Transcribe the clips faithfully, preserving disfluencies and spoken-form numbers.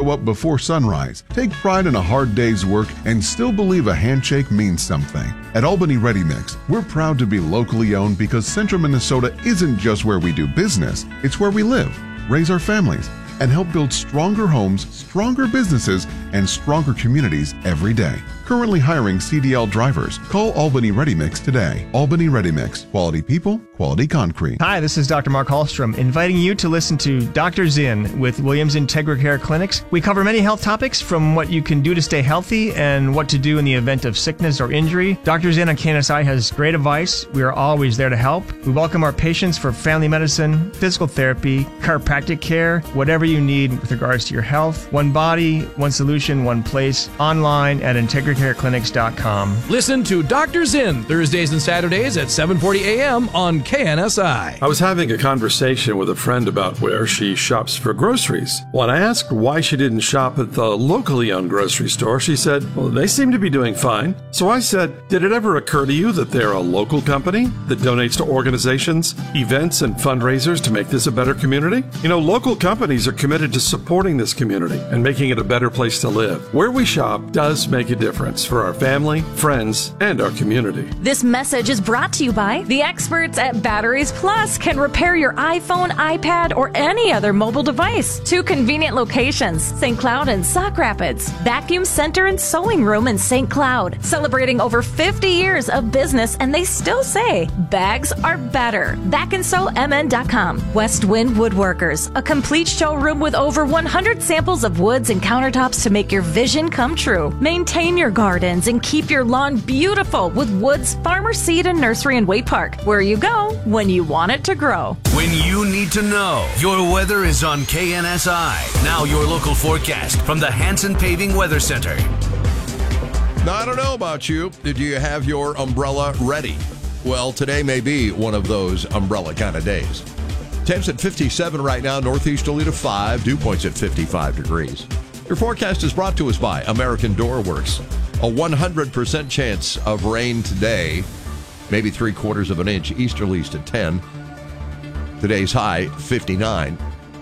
show up before sunrise, take pride in a hard day's work, and still believe a handshake means something. At Albany Ready Mix, we're proud to be locally owned because Central Minnesota isn't just where we do business, it's where we live, raise our families, and help build stronger homes, stronger businesses, and stronger communities every day. Currently hiring C D L drivers. Call Albany Ready Mix today. Albany Ready Mix. Quality people, quality concrete. Hi, this is Doctor Mark Hallstrom, inviting you to listen to Doctor Zinn with Williams Integra Care Clinics. We cover many health topics, from what you can do to stay healthy and what to do in the event of sickness or injury. Doctor Zinn on K N S I has great advice. We are always there to help. We welcome our patients for family medicine, physical therapy, chiropractic care, whatever you need with regards to your health. One body, one solution, one place. Online at integra care clinics dot com. Listen to Doctor Zinn Thursdays and Saturdays at seven forty a.m. on K N S I. I was having a conversation with a friend about where she shops for groceries. When I asked why she didn't shop at the locally owned grocery store, she said, well, they seem to be doing fine. So I said, did it ever occur to you that they're a local company that donates to organizations, events, and fundraisers to make this a better community? You know, local companies are committed to supporting this community and making it a better place to live. Where we shop does make a difference for our family, friends, and our community. This message is brought to you by the experts at Batteries Plus. Can repair your iPhone, iPad, or any other mobile device. Two convenient locations, Saint Cloud and Sauk Rapids. Vacuum Center and Sewing Room in Saint Cloud. Celebrating over fifty years of business, and they still say bags are better. back and sew m n dot com. West Wind Woodworkers, a complete showroom with over one hundred samples of woods and countertops to make your vision come true. Maintain your gardens and keep your lawn beautiful with Woods Farmer Seed and Nursery in Wade Park, where you go when you want it to grow. When you need to know, your weather is on K N S I. Now your local forecast from the Hanson Paving Weather Center. Now, I don't know about you. Did you have your umbrella ready? Well, today may be one of those umbrella kind of days. Temps at fifty-seven right now, northeast Toledo five, dew points at fifty-five degrees. Your forecast is brought to us by American Door Works. A one hundred percent chance of rain today, maybe three quarters of an inch, easterlies to ten. Today's high, fifty-nine.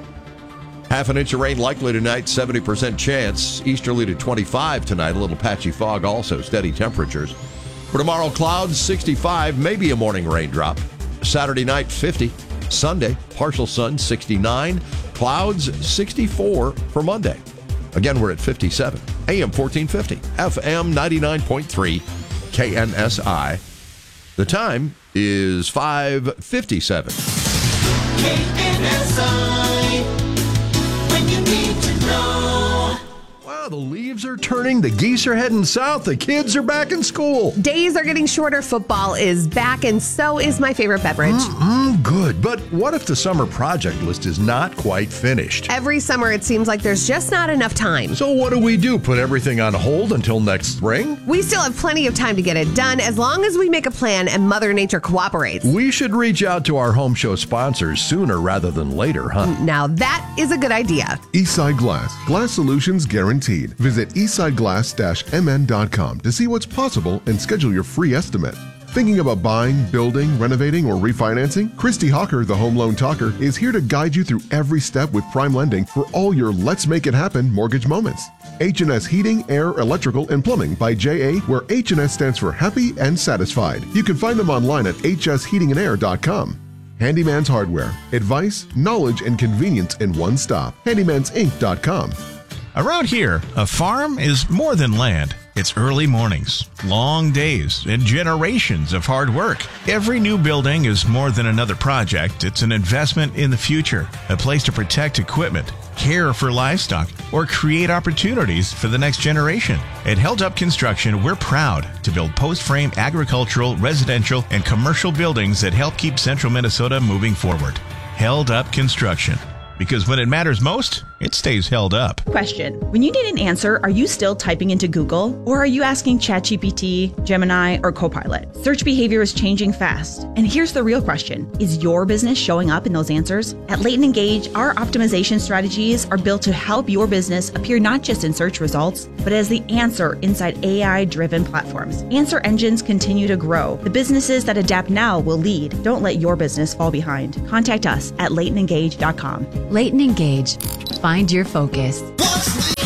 Half an inch of rain likely tonight, seventy percent chance, easterly to twenty-five tonight. A little patchy fog also, steady temperatures. For tomorrow, clouds, sixty-five, maybe a morning raindrop. Saturday night, fifty. Sunday, partial sun, sixty-nine. Clouds, sixty-four for Monday. Again, we're at fifty-seven. A M fourteen fifty, F M ninety-nine point three, K N S I. The time is five fifty-seven. K N S I, when you need to know. Wow, the leaves are turning, the geese are heading south, the kids are back in school. Days are getting shorter, football is back, and so is my favorite beverage. Mm-mm, good, but what if the summer project list is not quite finished? Every summer it seems like there's just not enough time. So what do we do, put everything on hold until next spring? We still have plenty of time to get it done as long as we make a plan and Mother Nature cooperates. We should reach out to our home show sponsors sooner rather than later, huh? Now that is a good idea. Eastside Glass. Glass solutions guaranteed. Visit eastside glass dash m n dot com to see what's possible and schedule your free estimate. Thinking about buying, building, renovating, or refinancing? Christy Hawker, the Home Loan Talker, is here to guide you through every step with Prime Lending for all your Let's Make It Happen mortgage moments. H and S Heating, Air, Electrical, and Plumbing by J A, where H and S stands for Happy and Satisfied. You can find them online at h s heating and air dot com. Handyman's Hardware. Advice, knowledge, and convenience in one stop. handymans inc dot com. Around here, a farm is more than land. It's early mornings, long days, and generations of hard work. Every new building is more than another project. It's an investment in the future, a place to protect equipment, care for livestock, or create opportunities for the next generation. At Held Up Construction, we're proud to build post-frame agricultural, residential, and commercial buildings that help keep central Minnesota moving forward. Held Up Construction. Because when it matters most, it stays held up. Question. When you need an answer, are you still typing into Google? Or are you asking ChatGPT, Gemini, or Copilot? Search behavior is changing fast. And here's the real question. Is your business showing up in those answers? At Leighton Engage, our optimization strategies are built to help your business appear not just in search results, but as the answer inside A I-driven platforms. Answer engines continue to grow. The businesses that adapt now will lead. Don't let your business fall behind. Contact us at leighton engage dot com. Leighton Engage. Find your focus. What's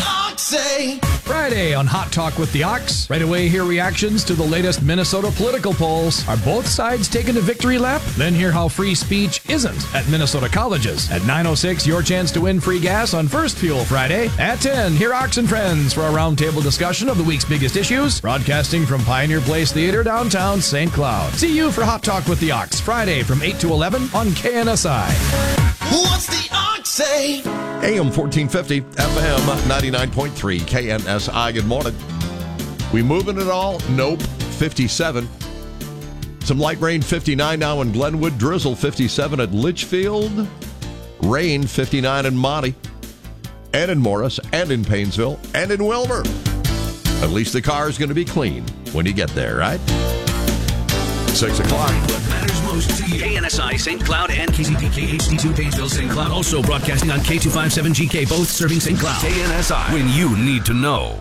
say? Friday on Hot Talk with the Ox. Right away, hear reactions to the latest Minnesota political polls. Are both sides taking a victory lap? Then hear how free speech isn't at Minnesota colleges. At nine oh six, your chance to win free gas on First Fuel Friday. At ten, hear Ox and Friends for a roundtable discussion of the week's biggest issues. Broadcasting from Pioneer Place Theater, downtown Saint Cloud. See you for Hot Talk with the Ox, Friday from eight to eleven on K N S I. What's the ox say? A M fourteen fifty, F M ninety-nine point three, K N S I. Good morning. We moving it all? Nope. fifty-seven. Some light rain, fifty-nine now in Glenwood. Drizzle, fifty-seven at Litchfield. Rain, fifty-nine in Monty. And in Morris. And in Paynesville. And in Wilmer. At least the car is going to be clean when you get there, right? Six o'clock. What matters most to you? K N S I, Saint Cloud, and K C P K H D two, Painesville, Saint Cloud. Also broadcasting on K two fifty-seven G K, both serving Saint Cloud. K N S I, when you need to know.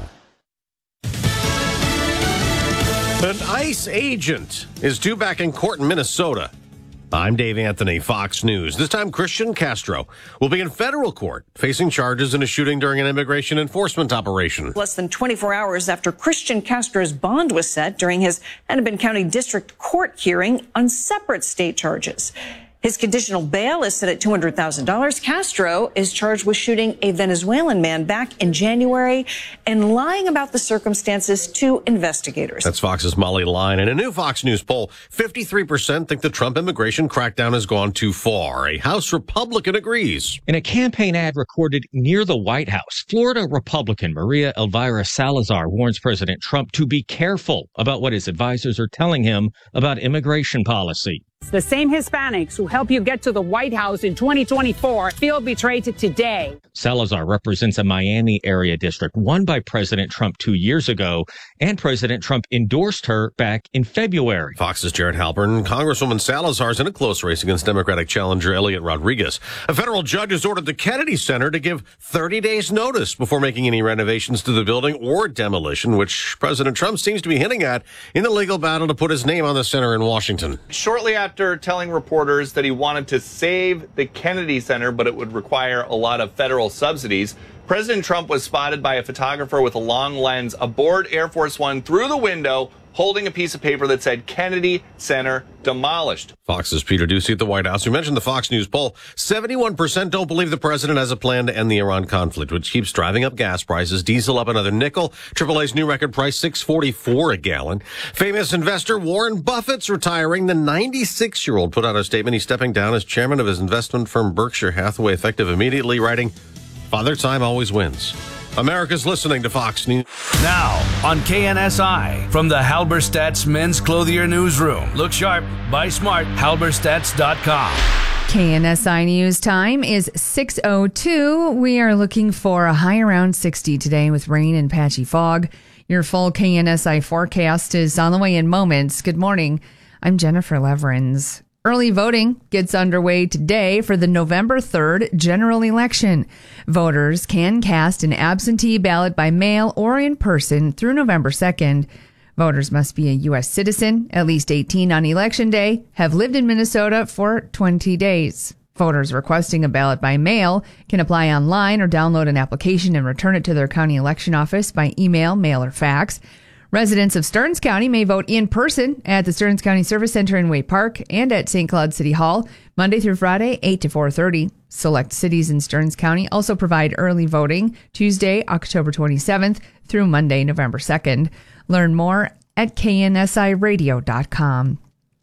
An ICE agent is due back in court in Minnesota. I'm Dave Anthony, Fox News. This time, Christian Castro will be in federal court facing charges in a shooting during an immigration enforcement operation. Less than twenty-four hours after Christian Castro's bond was set during his Hennepin County District Court hearing on separate state charges. His conditional bail is set at two hundred thousand dollars. Castro is charged with shooting a Venezuelan man back in January and lying about the circumstances to investigators. That's Fox's Molly Line. In a new Fox News poll, fifty-three percent think the Trump immigration crackdown has gone too far. A House Republican agrees. In a campaign ad recorded near the White House, Florida Republican Maria Elvira Salazar warns President Trump to be careful about what his advisors are telling him about immigration policy. The same Hispanics who help you get to the White House in twenty twenty-four feel betrayed today. Salazar represents a Miami area district won by President Trump two years ago, and President Trump endorsed her back in February. Fox's Jared Halpern. Congresswoman Salazar's in a close race against Democratic challenger Elliot Rodriguez. A federal judge has ordered the Kennedy Center to give thirty days notice before making any renovations to the building or demolition, which President Trump seems to be hinting at in the legal battle to put his name on the center in Washington. Shortly after After telling reporters that he wanted to save the Kennedy Center, but it would require a lot of federal subsidies, President Trump was spotted by a photographer with a long lens aboard Air Force One through the window, holding a piece of paper that said Kennedy Center demolished. Fox's Peter Ducey at the White House. We mentioned the Fox News poll. seventy-one percent don't believe the president has a plan to end the Iran conflict, which keeps driving up gas prices. Diesel up another nickel. triple A's new record price, six forty-four a gallon. Famous investor Warren Buffett's retiring. The ninety-six-year-old put out a statement. He's stepping down as chairman of his investment firm Berkshire Hathaway, effective immediately, writing, "Father Time always wins." America's listening to Fox News. Now on K N S I from the Halberstadt's Men's Clothier Newsroom. Look sharp, buy smart, halberstadt dot com. K N S I News time is six oh two. We are looking for a high around sixty today with rain and patchy fog. Your full K N S I forecast is on the way in moments. Good morning. I'm Jennifer Leverins. Early voting gets underway today for the November third general election. Voters can cast an absentee ballot by mail or in person through November second. Voters must be a U S citizen, at least eighteen on election day, have lived in Minnesota for twenty days. Voters requesting a ballot by mail can apply online or download an application and return it to their county election office by email, mail, or fax. Residents of Stearns County may vote in person at the Stearns County Service Center in Way Park and at Saint Cloud City Hall, Monday through Friday, eight to four thirty. Select cities in Stearns County also provide early voting Tuesday, October twenty-seventh through Monday, November second. Learn more at K N S I radio dot com.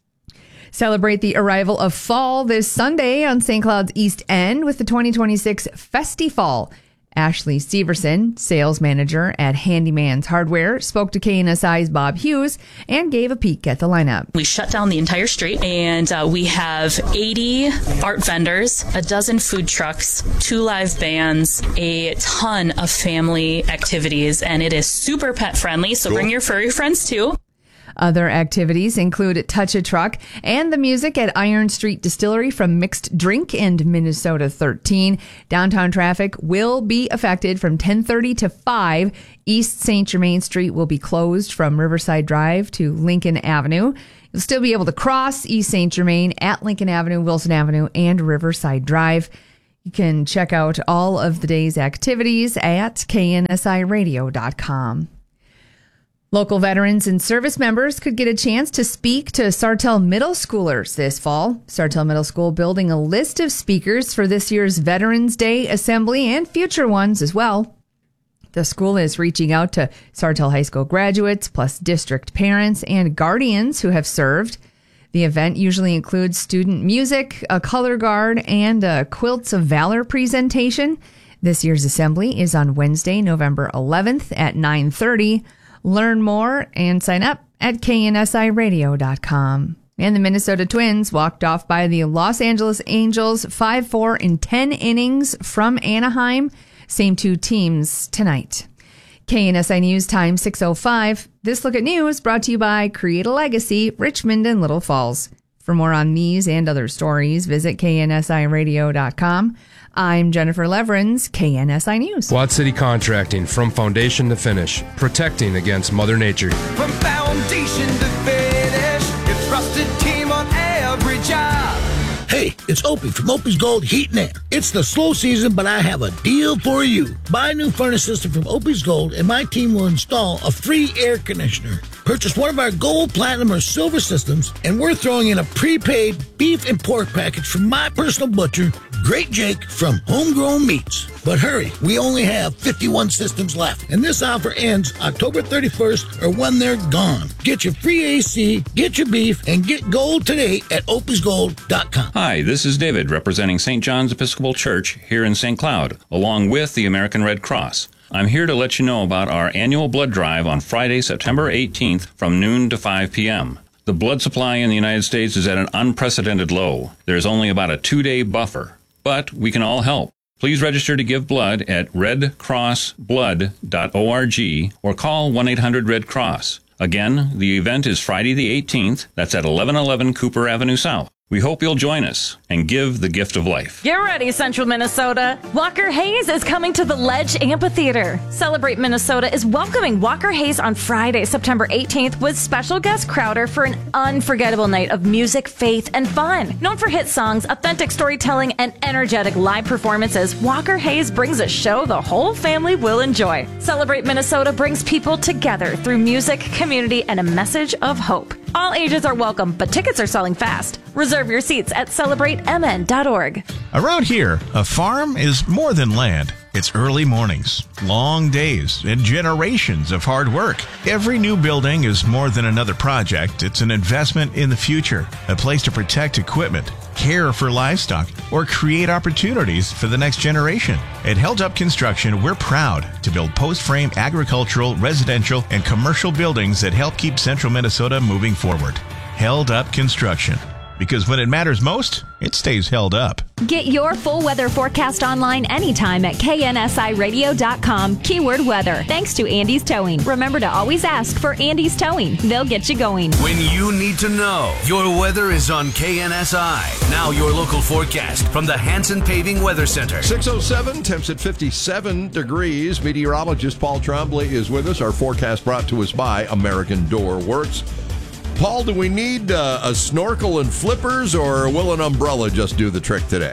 Celebrate the arrival of fall this Sunday on Saint Cloud's East End with the twenty twenty-six Festifall. Ashley Severson, sales manager at Handyman's Hardware, spoke to K N S I's Bob Hughes and gave a peek at the lineup. We shut down the entire street, and uh, we have eighty art vendors, a dozen food trucks, two live bands, a ton of family activities, and it is super pet friendly, so cool. Bring your furry friends too. Other activities include Touch a Truck and the music at Iron Street Distillery from Mixed Drink and Minnesota thirteen. Downtown traffic will be affected from ten thirty to five. East Saint Germain Street will be closed from Riverside Drive to Lincoln Avenue. You'll still be able to cross East Saint Germain at Lincoln Avenue, Wilson Avenue, and Riverside Drive. You can check out all of the day's activities at K N S I radio dot com. Local veterans and service members could get a chance to speak to Sartell middle schoolers this fall. Sartell Middle School building a list of speakers for this year's Veterans Day Assembly and future ones as well. The school is reaching out to Sartell High School graduates, plus district parents and guardians who have served. The event usually includes student music, a color guard, and a Quilts of Valor presentation. This year's assembly is on Wednesday, November eleventh at nine thirty. Learn more and sign up at K N S I radio dot com. And the Minnesota Twins walked off by the Los Angeles Angels five four in ten innings from Anaheim. Same two teams tonight. K N S I News time six oh five. This Look at News brought to you by Create a Legacy, Richmond and Little Falls. For more on these and other stories, visit K N S I radio dot com. I'm Jennifer Leverins, K N S I News. Quad City Contracting, from foundation to finish, protecting against Mother Nature. From foundation to finish, your trusted team on every job. Hey, it's Opie from Opie's Gold Heat and Air. It's the slow season, but I have a deal for you. Buy a new furnace system from Opie's Gold, and my team will install a free air conditioner. Purchase one of our gold, platinum, or silver systems, and we're throwing in a prepaid beef and pork package from my personal butcher, Great Jake from Homegrown Meats. But hurry, we only have fifty-one systems left, and this offer ends October thirty-first or when they're gone. Get your free A C, get your beef, and get gold today at opies gold dot com. Hi, this is David representing Saint John's Episcopal Church here in Saint Cloud, along with the American Red Cross. I'm here to let you know about our annual blood drive on Friday, September eighteenth from noon to five p.m. The blood supply in the United States is at an unprecedented low. There's only about a two-day buffer, but we can all help. Please register to give blood at red cross blood dot org or call one eight hundred red cross. Again, the event is Friday the eighteenth. That's at eleven eleven Cooper Avenue South. We hope you'll join us and give the gift of life. Get ready, Central Minnesota. Walker Hayes is coming to the Ledge Amphitheater. Celebrate Minnesota is welcoming Walker Hayes on Friday, September eighteenth with special guest Crowder for an unforgettable night of music, faith, and fun. Known for hit songs, authentic storytelling, and energetic live performances, Walker Hayes brings a show the whole family will enjoy. Celebrate Minnesota brings people together through music, community, and a message of hope. All ages are welcome, but tickets are selling fast. Reserve your seats at celebrate m n dot org. Around here, a farm is more than land. It's early mornings, long days, and generations of hard work. Every new building is more than another project. It's an investment in the future, a place to protect equipment, care for livestock, or create opportunities for the next generation. At Held Up Construction, we're proud to build post-frame agricultural, residential, and commercial buildings that help keep central Minnesota moving forward. Held Up Construction. Because when it matters most, it stays held up. Get your full weather forecast online anytime at K N S I radio dot com, keyword weather. Thanks to Andy's Towing. Remember to always ask for Andy's Towing. They'll get you going. When you need to know, your weather is on K N S I. Now your local forecast from the Hanson Paving Weather Center. six oh seven, temps at fifty-seven degrees. Meteorologist Paul Trombley is with us. Our forecast brought to us by American Door Works. Paul, do we need uh, a snorkel and flippers, or will an umbrella just do the trick today?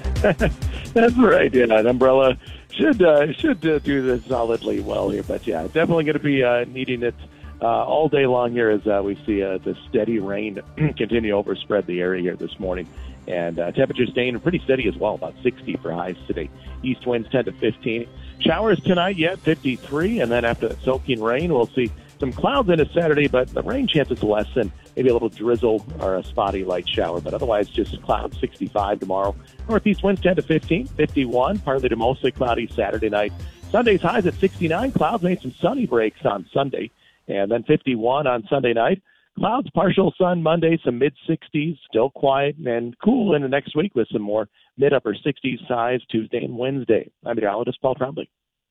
That's right. Yeah, an umbrella should uh, should uh, do this solidly well here. But yeah, definitely going to be uh, needing it uh, all day long here as uh, we see uh, the steady rain continue to overspread the area here this morning. And uh, temperatures staying pretty steady as well, about sixty for highs today. East winds ten to fifteen. Showers tonight, yeah, fifty-three. And then after the soaking rain, we'll see some clouds into Saturday, but the rain chances lessen. Maybe a little drizzle or a spotty light shower, but otherwise just clouds, sixty-five tomorrow. Northeast winds ten to fifteen, fifty-one, partly to mostly cloudy Saturday night. Sunday's highs at sixty-nine. Clouds made some sunny breaks on Sunday, and then fifty-one on Sunday night. Clouds, partial sun Monday, some mid-sixties, still quiet and cool into next week with some more mid-upper sixties highs Tuesday and Wednesday. I'm meteorologist Paul Trombley.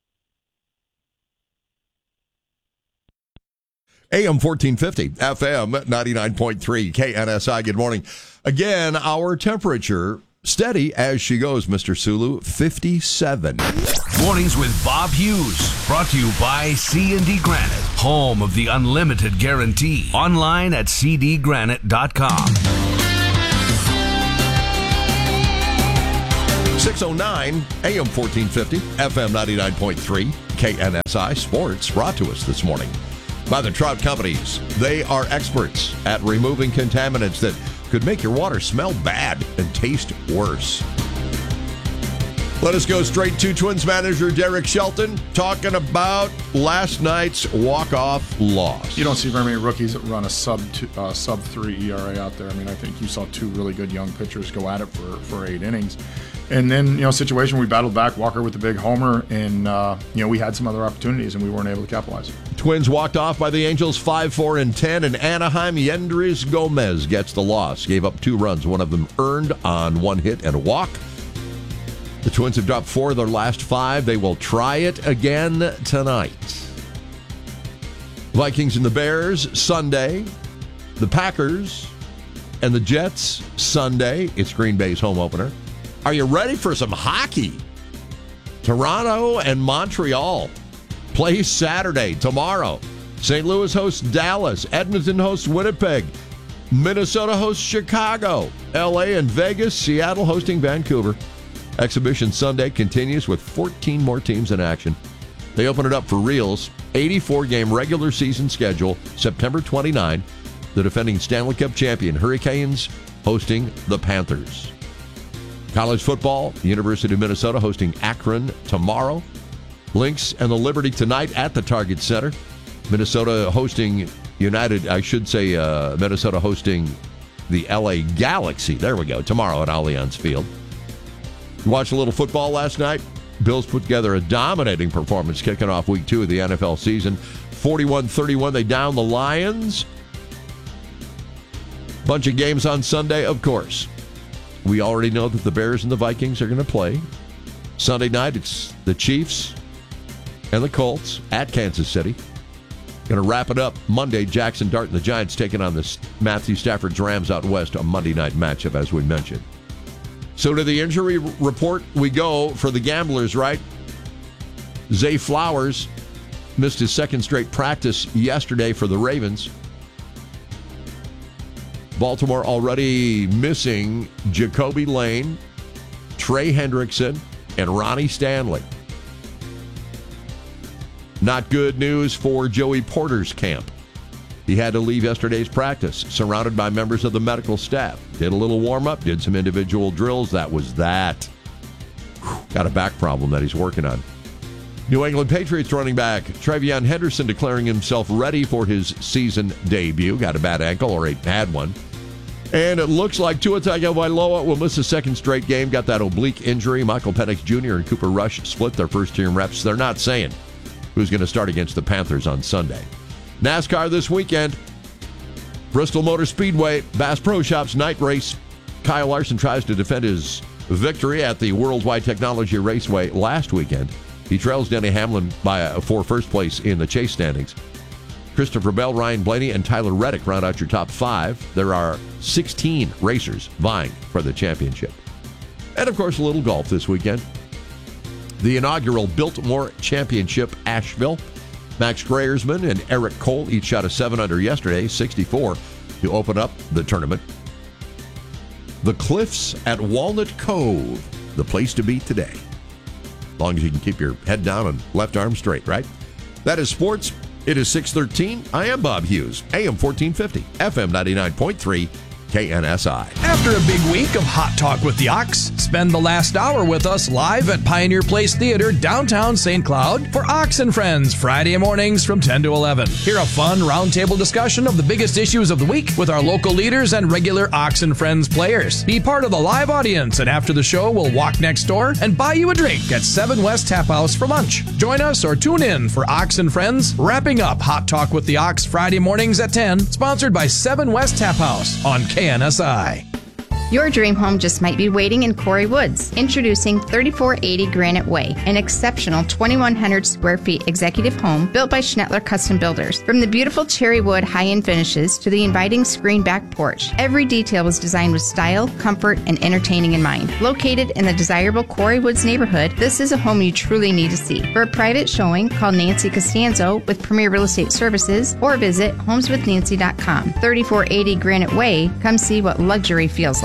A M fourteen fifty, F M ninety-nine point three, K N S I. Good morning. Again, our temperature steady as she goes, Mister Sulu, fifty-seven. Mornings with Bob Hughes, brought to you by C and D Granite, home of the unlimited guarantee. Online at c d granite dot com. six oh nine, A M fourteen fifty, F M ninety-nine point three, K N S I Sports, brought to us this morning by the Trout Companies. They are experts at removing contaminants that could make your water smell bad and taste worse. Let us go straight to Twins manager Derek Shelton talking about last night's walk-off loss. You don't see very many rookies that run a sub two, uh, sub three E R A out there. I mean, I think you saw two really good young pitchers go at it for, for eight innings. And then, you know, situation we battled back, Walker with the big homer, and, uh, you know, we had some other opportunities, and we weren't able to capitalize. Twins walked off by the Angels five four and ten, and Anaheim, Yendrys Gomez gets the loss. Gave up two runs, one of them earned on one hit and a walk. The Twins have dropped four of their last five. They will try it again tonight. Vikings and the Bears, Sunday. The Packers and the Jets, Sunday. It's Green Bay's home opener. Are you ready for some hockey? Toronto and Montreal play Saturday, tomorrow. Saint Louis hosts Dallas. Edmonton hosts Winnipeg. Minnesota hosts Chicago. L A and Vegas. Seattle hosting Vancouver. Exhibition Sunday continues with fourteen more teams in action. They open it up for reals. eighty-four game regular season schedule, September twenty-ninth. The defending Stanley Cup champion Hurricanes hosting the Panthers. College football, University of Minnesota hosting Akron tomorrow. Lynx and the Liberty tonight at the Target Center. Minnesota hosting United, I should say uh, Minnesota hosting the L A Galaxy. There we go, tomorrow at Allianz Field. You watched a little football last night. Bills put together a dominating performance kicking off week two of the N F L season. forty-one thirty-one, they down the Lions. Bunch of games on Sunday, of course. We already know that the Bears and the Vikings are going to play. Sunday night, it's the Chiefs and the Colts at Kansas City. Going to wrap it up Monday. Jackson Dart and the Giants taking on the Matthew Stafford's Rams out west, a Monday night matchup, as we mentioned. So to the injury report we go for the Gamblers, right? Zay Flowers missed his second straight practice yesterday for the Ravens. Baltimore already missing Jacoby Lane, Trey Hendrickson, and Ronnie Stanley. Not good news for Joey Porter's camp. He had to leave yesterday's practice, surrounded by members of the medical staff. Did a little warm-up, did some individual drills. That was that. Whew, got a back problem that he's working on. New England Patriots running back Travion Henderson declaring himself ready for his season debut. Got a bad ankle, or he had one. And it looks like Tua Tagovailoa will miss a second straight game. Got that oblique injury. Michael Penix Junior and Cooper Rush split their first-team reps. They're not saying who's going to start against the Panthers on Sunday. NASCAR this weekend. Bristol Motor Speedway, Bass Pro Shops night race. Kyle Larson tries to defend his victory at the Worldwide Technology Raceway last weekend. He trails Denny Hamlin by a, for first place in the chase standings. Christopher Bell, Ryan Blaney, and Tyler Reddick round out your top five. There are sixteen racers vying for the championship. And, of course, a little golf this weekend. The inaugural Biltmore Championship, Asheville. Max Greyersman and Eric Cole each shot a seven under yesterday, sixty-four, to open up the tournament. The Cliffs at Walnut Cove, the place to be today. As long as you can keep your head down and left arm straight, right? That is sports. It is six thirteen. I am Bob Hughes, A M fourteen fifty, F M ninety-nine point three, K N S I. After a big week of Hot Talk with the Ox, spend the last hour with us live at Pioneer Place Theater, downtown Saint Cloud, for Ox and Friends, Friday mornings from ten to eleven. Hear a fun roundtable discussion of the biggest issues of the week with our local leaders and regular Ox and Friends players. Be part of the live audience, and after the show, we'll walk next door and buy you a drink at seven West Tap House for lunch. Join us or tune in for Ox and Friends, wrapping up Hot Talk with the Ox Friday mornings at ten, sponsored by seven West Tap House on K N S I. Your dream home just might be waiting in Quarry Woods. Introducing thirty-four eighty Granite Way, an exceptional twenty-one hundred square feet executive home built by Schnettler Custom Builders. From the beautiful cherry wood high-end finishes to the inviting screen back porch, every detail was designed with style, comfort, and entertaining in mind. Located in the desirable Quarry Woods neighborhood, this is a home you truly need to see. For a private showing, call Nancy Costanzo with Premier Real Estate Services or visit homes with nancy dot com. thirty-four eighty Granite Way. Come see what luxury feels like.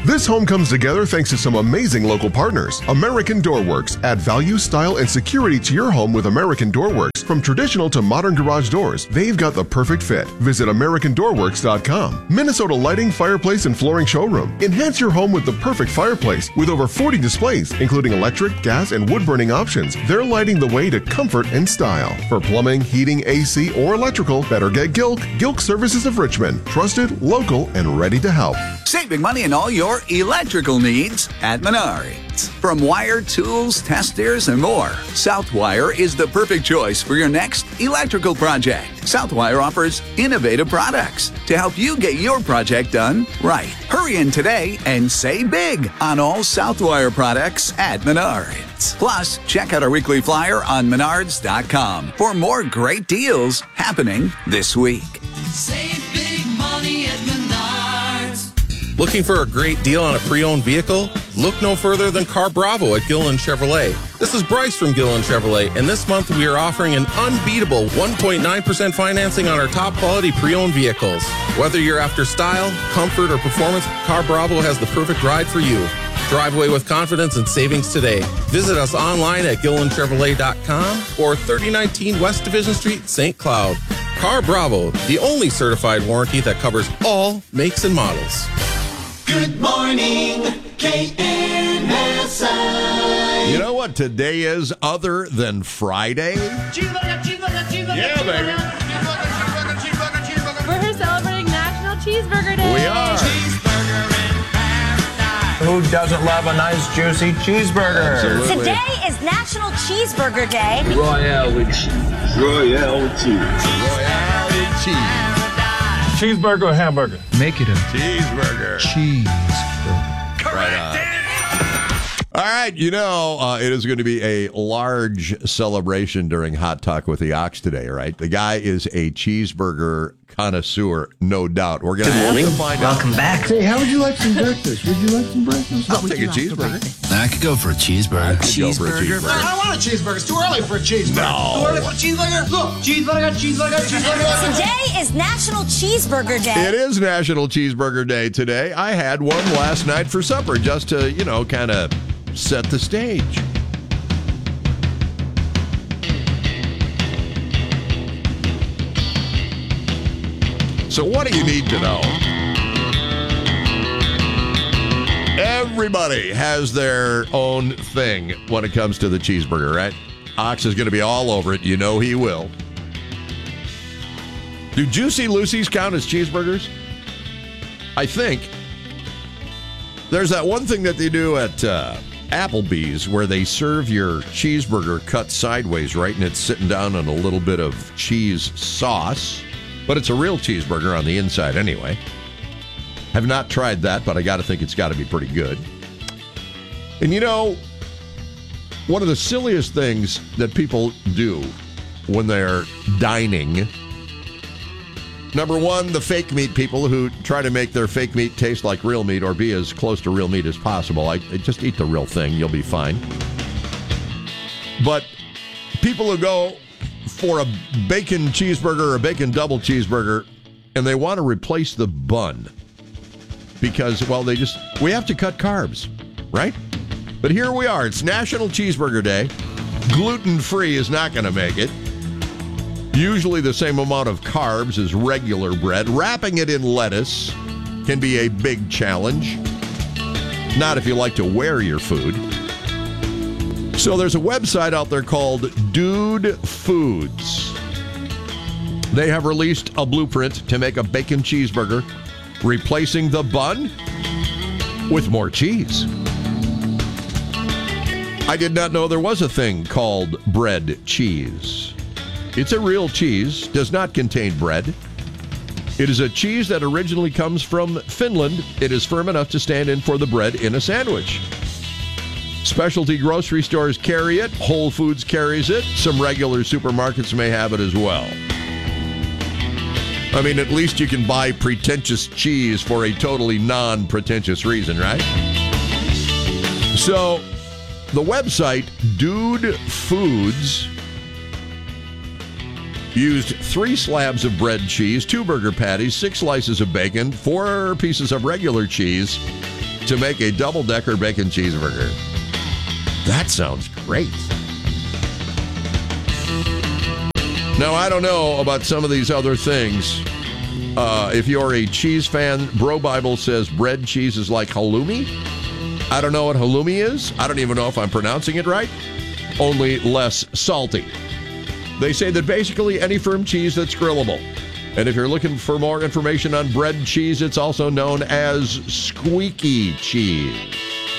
This home comes together thanks to some amazing local partners. American Door Works. Add value, style, and security to your home with American Door Works. From traditional to modern garage doors, they've got the perfect fit. Visit American Door Works dot com. Minnesota Lighting, Fireplace, and Flooring Showroom. Enhance your home with the perfect fireplace with over forty displays, including electric, gas, and wood-burning options. They're lighting the way to comfort and style. For plumbing, heating, A C, or electrical, better get Gilk. Gilk Services of Richmond. Trusted, local, and ready to help. Saving money on all your electrical needs at Menards. From wire, tools, testers, and more, Southwire is the perfect choice for your next electrical project. Southwire offers innovative products to help you get your project done right. Hurry in today and save big on all Southwire products at Menards. Plus, check out our weekly flyer on menards dot com for more great deals happening this week. Save big money at Menards. Looking for a great deal on a pre-owned vehicle? Look no further than Car Bravo at Gilliland Chevrolet. This is Bryce from Gilliland Chevrolet, and this month we are offering an unbeatable one point nine percent financing on our top quality pre-owned vehicles. Whether you're after style, comfort, or performance, Car Bravo has the perfect ride for you. Drive away with confidence and savings today. Visit us online at gilliland chevrolet dot com or thirty nineteen West Division Street, Saint Cloud. Car Bravo, the only certified warranty that covers all makes and models. Good morning, K N S I. You know what today is other than Friday? Cheeseburger, cheeseburger, cheeseburger. Yeah, baby. Cheeseburger, cheeseburger, cheeseburger. We're celebrating National Cheeseburger Day. We are. Cheeseburger in paradise. Who doesn't love a nice, juicy cheeseburger? Absolutely. Today is National Cheeseburger Day. Royale with cheese. Royale with cheese. Royale with cheese. Cheeseburger or hamburger? Make it a Cheeseburger. cheeseburger. Right on. All right, you know, uh, it is going to be a large celebration during Hot Talk with the Ox today, right? The guy is a cheeseburger connoisseur, no doubt. We're going to have to find Welcome out. back. Hey, how would you like some breakfast? Would you like some breakfast? I'll take a cheeseburger. I could go for a cheeseburger. Cheeseburger. I don't want a cheeseburger. It's too early for a cheeseburger. No. Too early for a cheeseburger? Look, cheeseburger, cheeseburger, cheeseburger. Today is National Cheeseburger Day. It is National Cheeseburger Day today. I had one last night for supper just to, you know, kind of set the stage. So what do you need to know? Everybody has their own thing when it comes to the cheeseburger, right? Ox is going to be all over it. You know he will. Do Juicy Lucy's count as cheeseburgers? I think. There's that one thing that they do at uh, Applebee's where they serve your cheeseburger cut sideways, right? And it's sitting down on a little bit of cheese sauce. But it's a real cheeseburger on the inside anyway. Have not tried that, but I got to think it's got to be pretty good. And you know, one of the silliest things that people do when they're dining, number one, the fake meat people who try to make their fake meat taste like real meat or be as close to real meat as possible. I, I just eat the real thing. You'll be fine. But people who go for a bacon cheeseburger or a bacon double cheeseburger, and they want to replace the bun because, well, they just, we have to cut carbs, right? But here we are. It's National Cheeseburger Day. Gluten-free is not going to make it. Usually the same amount of carbs as regular bread. Wrapping it in lettuce can be a big challenge. Not if you like to wear your food. So there's a website out there called Dude Foods. They have released a blueprint to make a bacon cheeseburger, replacing the bun with more cheese. I did not know there was a thing called bread cheese. It's a real cheese, does not contain bread. It is a cheese that originally comes from Finland. It is firm enough to stand in for the bread in a sandwich. Specialty grocery stores carry it. Whole Foods carries it. Some regular supermarkets may have it as well. I mean, at least you can buy pretentious cheese for a totally non-pretentious reason, right? So, the website, Dude Foods, used three slabs of bread cheese, two burger patties, six slices of bacon, four pieces of regular cheese to make a double-decker bacon cheeseburger. That sounds great. Now, I don't know about some of these other things. Uh, if you're a cheese fan, Bro Bible says bread cheese is like halloumi. I don't know what halloumi is. I don't even know if I'm pronouncing it right. Only less salty. They say that basically any firm cheese that's grillable. And if you're looking for more information on bread cheese, it's also known as squeaky cheese.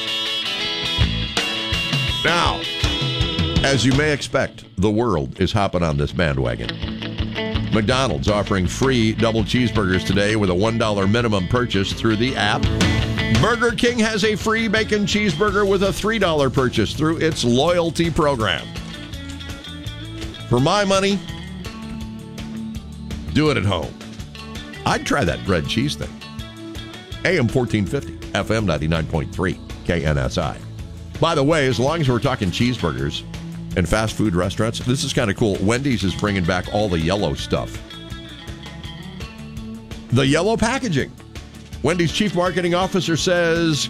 Now, as you may expect, the world is hopping on this bandwagon. McDonald's offering free double cheeseburgers today with a one dollar minimum purchase through the app. Burger King has a free bacon cheeseburger with a three dollar purchase through its loyalty program. For my money, do it at home. I'd try that bread cheese thing. A M fourteen fifty, F M ninety-nine point three, K N S I. By the way, as long as we're talking cheeseburgers and fast food restaurants, this is kind of cool. Wendy's is bringing back all the yellow stuff. The yellow packaging. Wendy's chief marketing officer says,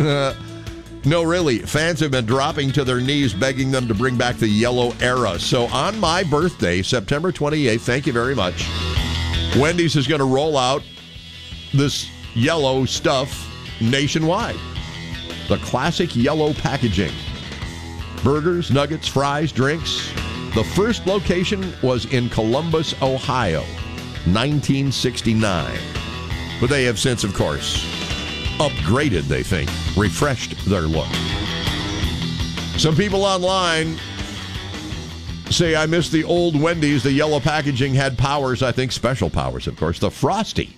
no, really, fans have been dropping to their knees begging them to bring back the yellow era. So on my birthday, September twenty-eighth, thank you very much, Wendy's is going to roll out this yellow stuff nationwide. The classic yellow packaging. Burgers, nuggets, fries, drinks. The first location was in Columbus, Ohio, nineteen sixty-nine. But they have since, of course, upgraded, they think, refreshed their look. Some people online say, I miss the old Wendy's. The yellow packaging had powers, I think special powers, of course. The Frosty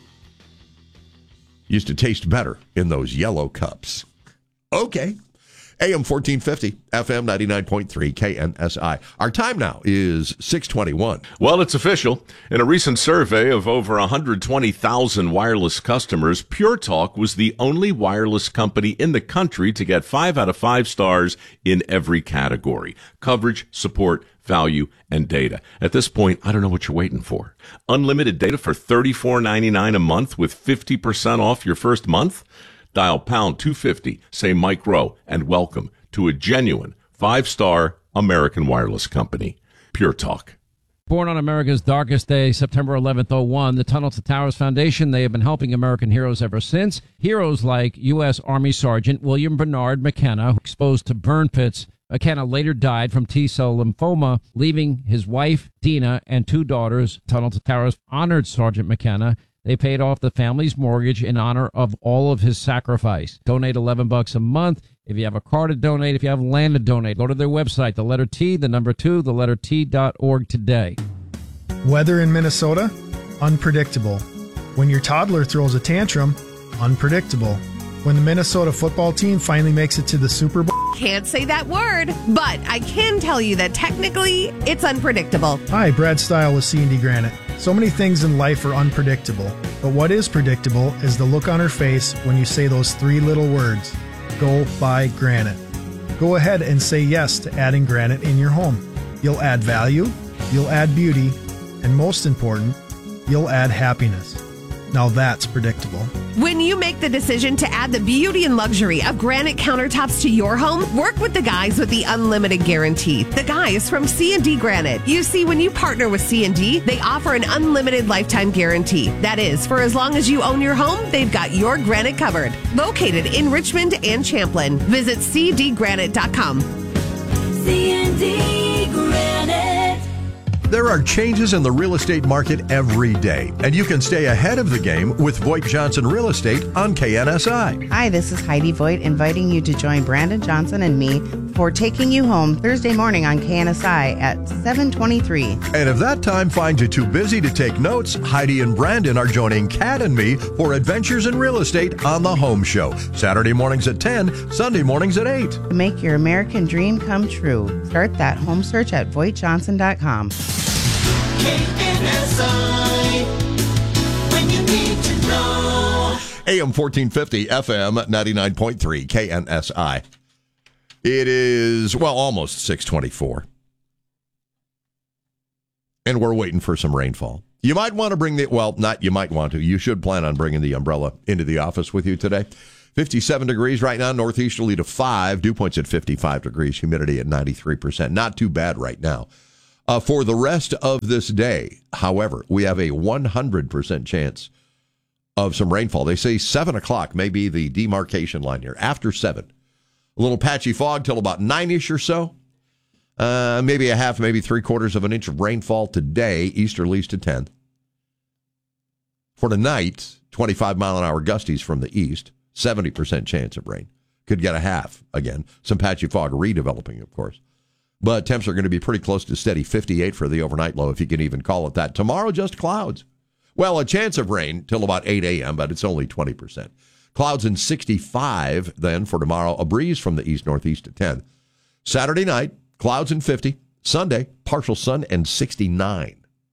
used to taste better in those yellow cups. Okay. A M fourteen fifty, F M ninety-nine point three, K N S I. Our time now is six twenty-one. Well, it's official. In a recent survey of over one hundred twenty thousand wireless customers, Pure Talk was the only wireless company in the country to get five out of five stars in every category: coverage, support, value, and data. At this point, I don't know what you're waiting for. Unlimited data for thirty-four ninety-nine a month with fifty percent off your first month? Dial pound two fifty, say Mike Rowe, and welcome to a genuine five-star American wireless company. Pure Talk. Born on America's darkest day, September eleventh, oh one, the Tunnel to Towers Foundation, they have been helping American heroes ever since. Heroes like U S. Army Sergeant William Bernard McKenna, exposed to burn pits. McKenna later died from T-cell lymphoma, leaving his wife, Dina, and two daughters. Tunnel to Towers honored Sergeant McKenna. They paid off the family's mortgage in honor of all of his sacrifice. Donate eleven bucks a month. If you have a car to donate, if you have land to donate, go to their website, the letter T, the number two, the letter T dot org today. Weather in Minnesota? Unpredictable. When your toddler throws a tantrum? Unpredictable. When the Minnesota football team finally makes it to the Super Bowl? Can't say that word, but I can tell you that technically it's unpredictable. Hi, Brad Stile with C and D Granite. So many things in life are unpredictable, but what is predictable is the look on her face when you say those three little words, go buy granite. Go ahead and say yes to adding granite in your home. You'll add value, you'll add beauty, and most important, you'll add happiness. Now that's predictable. When you make the decision to add the beauty and luxury of granite countertops to your home, work with the guys with the unlimited guarantee. The guys from C and D Granite. You see, when you partner with C and D, they offer an unlimited lifetime guarantee. That is, for as long as you own your home, they've got your granite covered. Located in Richmond and Champlin. Visit c d granite dot com. C and D Granite. There are changes in the real estate market every day, and you can stay ahead of the game with Voigt Johnson Real Estate on K N S I. Hi, this is Heidi Voigt, inviting you to join Brandon Johnson and me for Taking You Home Thursday morning on K N S I at seven twenty-three. And if that time finds you too busy to take notes, Heidi and Brandon are joining Kat and me for Adventures in Real Estate on the Home Show. Saturday mornings at ten, Sunday mornings at eight. Make your American dream come true. Start that home search at voigt johnson dot com. K N S I, when you need to know. A M fourteen fifty, F M ninety-nine point three, K N S I. It is, well, almost six twenty-four. And we're waiting for some rainfall. You might want to bring the, well, not you might want to, you should plan on bringing the umbrella into the office with you today. fifty-seven degrees right now, northeasterly to five. Dew point's at fifty-five degrees, humidity at ninety-three percent. Not too bad right now. Uh, for the rest of this day, however, we have a one hundred percent chance of some rainfall. They say seven o'clock may be the demarcation line here. After seven, a little patchy fog till about nine-ish or so. Uh, maybe a half, maybe three quarters of an inch of rainfall today, easterlies to ten. For tonight, twenty-five mile an hour gusties from the east, seventy percent chance of rain. Could get a half again. Some patchy fog redeveloping, of course. But temps are going to be pretty close to steady, fifty-eight for the overnight low, if you can even call it that. Tomorrow, just clouds. Well, a chance of rain till about eight a.m., but it's only twenty percent. Clouds and sixty-five then for tomorrow. A breeze from the east-northeast to ten. Saturday night, clouds and fifty. Sunday, partial sun and sixty-nine.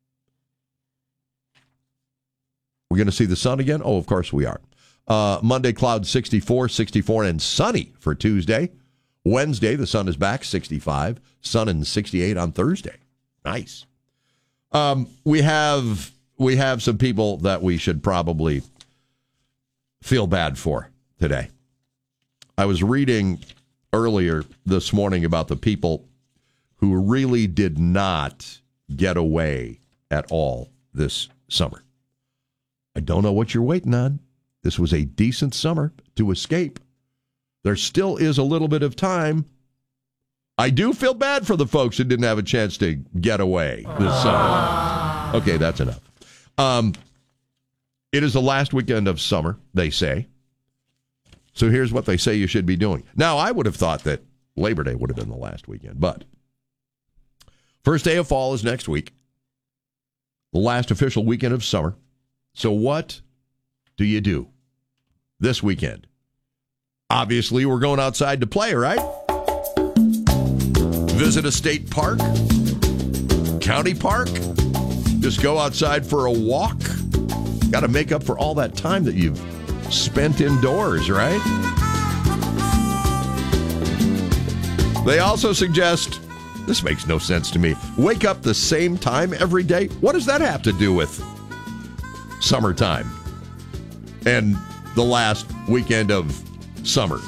We're going to see the sun again? Oh, of course we are. Uh, Monday, clouds sixty-four, sixty-four, and sunny for Tuesday. Wednesday, the sun is back, sixty-five. Sun and sixty-eight on Thursday. Nice. Um, we have we have some people that we should probably feel bad for today. I was reading earlier this morning about the people who really did not get away at all this summer. I don't know what you're waiting on. This was a decent summer to escape. There still is a little bit of time. I do feel bad for the folks who didn't have a chance to get away this summer. Okay, that's enough. Um, it is the last weekend of summer, they say. So here's what they say you should be doing. Now, I would have thought that Labor Day would have been the last weekend, but first day of fall is next week, the last official weekend of summer. So what do you do this weekend? Obviously, we're going outside to play, right? Visit a state park, county park, just go outside for a walk. Got to make up for all that time that you've spent indoors, right? They also suggest, this makes no sense to me, wake up the same time every day. What does that have to do with summertime and the last weekend of summer?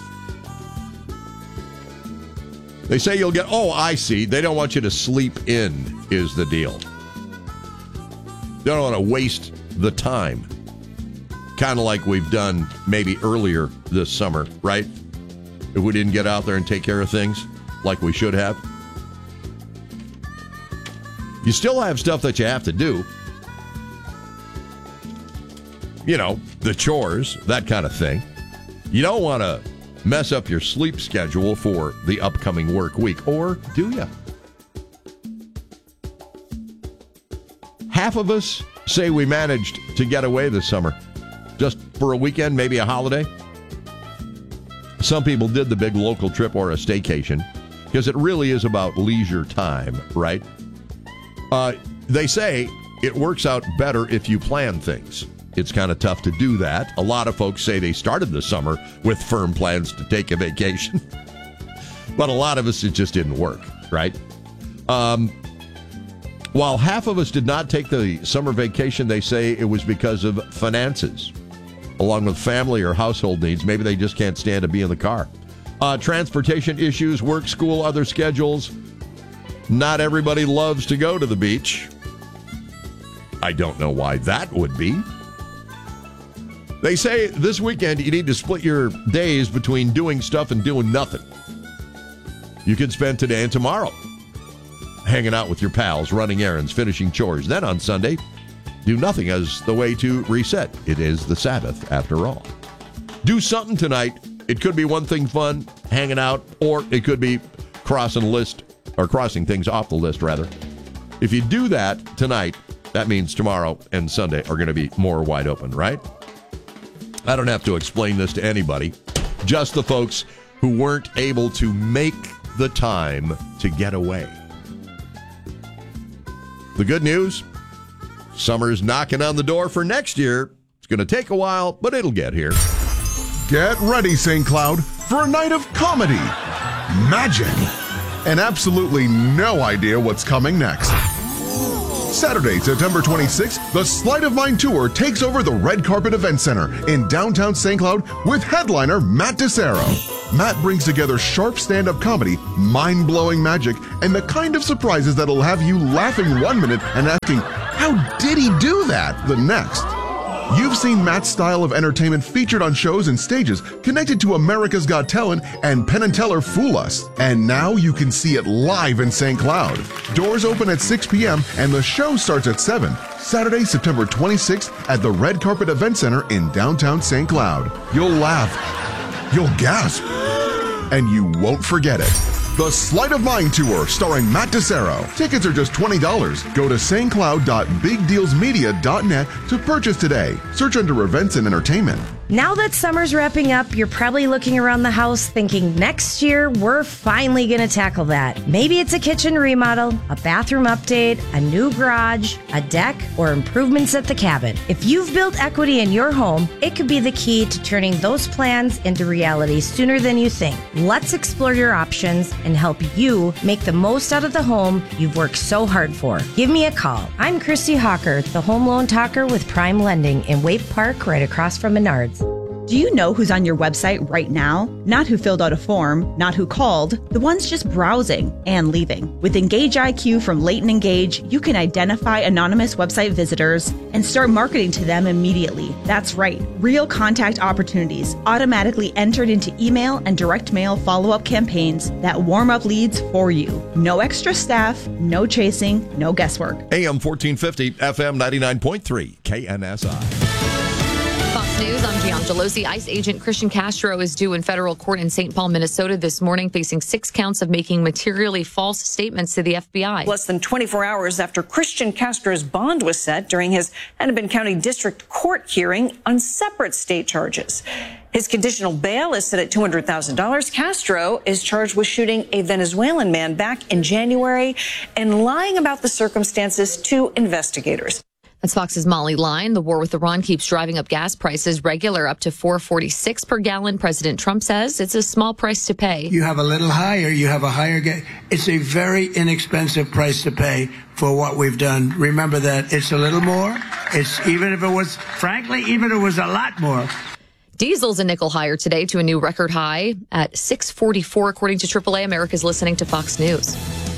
They say you'll get, oh, I see. They don't want you to sleep in is the deal. They don't want to waste the time. Kind of like we've done maybe earlier this summer, right? If we didn't get out there and take care of things like we should have. You still have stuff that you have to do. You know, the chores, that kind of thing. You don't want to mess up your sleep schedule for the upcoming work week, or do you? Half of us say we managed to get away this summer, just for a weekend, maybe a holiday. Some people did the big local trip or a staycation, because it really is about leisure time, right? Uh, they say it works out better if you plan things. It's kind of tough to do that. A lot of folks say they started the summer with firm plans to take a vacation. But a lot of us, it just didn't work, right? Um, while half of us did not take the summer vacation, they say it was because of finances, along with family or household needs. Maybe they just can't stand to be in the car. Uh, transportation issues, work, school, other schedules. Not everybody loves to go to the beach. I don't know why that would be. They say this weekend you need to split your days between doing stuff and doing nothing. You could spend today and tomorrow hanging out with your pals, running errands, finishing chores. Then on Sunday, do nothing as the way to reset. It is the Sabbath, after all. Do something tonight. It could be one thing fun, hanging out, or it could be crossing a list, or crossing things off the list, rather. If you do that tonight, that means tomorrow and Sunday are going to be more wide open, right? I don't have to explain this to anybody, just the folks who weren't able to make the time to get away. The good news, summer's knocking on the door for next year. It's going to take a while, but it'll get here. Get ready, Saint Cloud, for a night of comedy, magic, and absolutely no idea what's coming next. Saturday, September twenty-sixth, the Sleight of Mind Tour takes over the Red Carpet Event Center in downtown Saint Cloud with headliner Matt DeSero. Matt brings together sharp stand-up comedy, mind-blowing magic, and the kind of surprises that'll have you laughing one minute and asking, how did he do that, the next? You've seen Matt's style of entertainment featured on shows and stages connected to America's Got Talent and Penn and Teller Fool Us. And now you can see it live in Saint Cloud. Doors open at six p.m. and the show starts at seven. Saturday, September twenty-sixth at the Red Carpet Event Center in downtown Saint Cloud. You'll laugh, you'll gasp, and you won't forget it. The Sleight of Mind Tour starring Matt DeSero. Tickets are just twenty dollars. Go to s t cloud dot big deals media dot net to purchase today. Search under events and entertainment. Now that summer's wrapping up, you're probably looking around the house thinking next year we're finally going to tackle that. Maybe it's a kitchen remodel, a bathroom update, a new garage, a deck, or improvements at the cabin. If you've built equity in your home, it could be the key to turning those plans into reality sooner than you think. Let's explore your options and help you make the most out of the home you've worked so hard for. Give me a call. I'm Christy Hawker, the home loan talker with Prime Lending in Waite Park, right across from Menards. Do you know who's on your website right now? Not who filled out a form, not who called, the ones just browsing and leaving. With Engage I Q from Leighton Engage, you can identify anonymous website visitors and start marketing to them immediately. That's right, real contact opportunities automatically entered into email and direct mail follow-up campaigns that warm up leads for you. No extra staff, no chasing, no guesswork. A M fourteen fifty, F M ninety-nine point three, K N S I. Fox News, I'm Gian Gelosi. ICE agent Christian Castro is due in federal court in Saint Paul, Minnesota this morning, facing six counts of making materially false statements to the F B I. Less than twenty-four hours after Christian Castro's bond was set during his Hennepin County District Court hearing on separate state charges. His conditional bail is set at two hundred thousand dollars. Castro is charged with shooting a Venezuelan man back in January and lying about the circumstances to investigators. That's Fox's Molly Line. The war with Iran keeps driving up gas prices, regular up to four forty-six per gallon. President Trump says it's a small price to pay. You have a little higher, you have a higher gas. It's a very inexpensive price to pay for what we've done. Remember that it's a little more. It's even if it was, frankly, even if it was a lot more. Diesel's a nickel higher today to a new record high at six forty-four, according to triple A. America's listening to Fox News.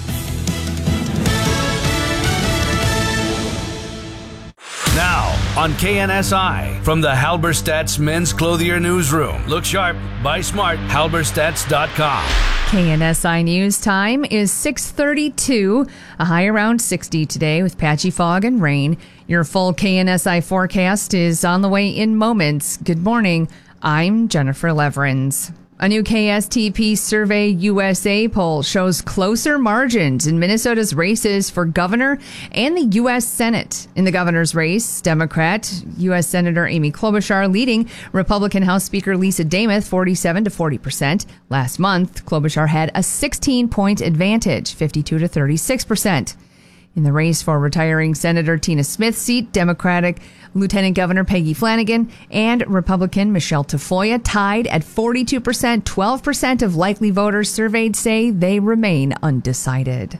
Now, on K N S I, from the Halberstadt's Men's Clothier Newsroom. Look sharp, buy smart, halberstadts dot com. K N S I News time is six thirty-two, a high around sixty today with patchy fog and rain. Your full K N S I forecast is on the way in moments. Good morning, I'm Jennifer Leverins. A new K S T P Survey U S A poll shows closer margins in Minnesota's races for governor and the U S Senate. In the governor's race, Democrat U S Senator Amy Klobuchar leading Republican House Speaker Lisa Dameth forty-seven to forty percent. Last month, Klobuchar had a sixteen-point advantage, fifty-two to thirty-six percent. In the race for retiring Senator Tina Smith's seat, Democratic Lieutenant Governor Peggy Flanagan and Republican Michelle Tafoya tied at forty-two percent. twelve percent of likely voters surveyed say they remain undecided.